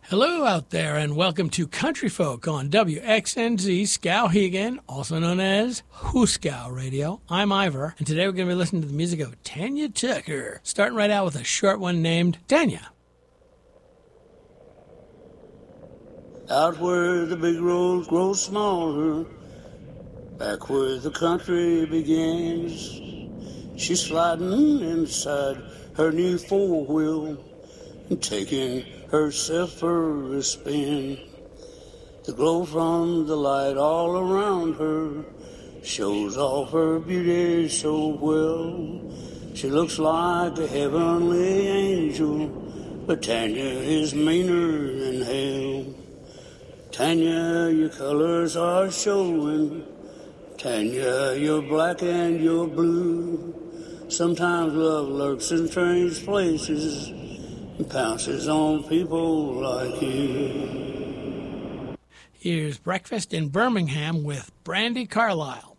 Hello out there, and welcome to Country Folk on WXNZ Skowhegan, also known as Hooskow Radio. I'm Ivor, and today we're going to be listening to the music of Tanya Tucker, starting right out with a short one named Tanya. Out where the big roads grow smaller, back where the country begins, she's sliding inside her new four-wheel and taking herself for a spin. The glow from the light all around her shows off her beauty so well. She looks like a heavenly angel, but Tanya is meaner than hell. Tanya, your colors are showing. Tanya, you're black and you're blue. Sometimes love lurks in strange places and pounces on people like you. Here's Breakfast in Birmingham with Brandi Carlile.